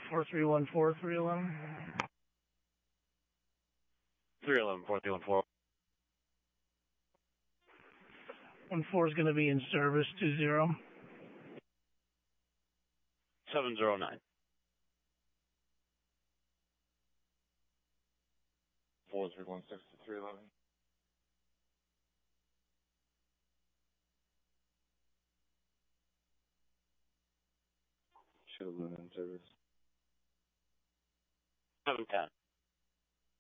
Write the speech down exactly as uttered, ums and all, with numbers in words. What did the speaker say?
four three one four, three eleven. three eleven, four three one four. One four is going to be in service, two zero. seven zero nine. four three one six to three eleven. Should have been in service. seven ten.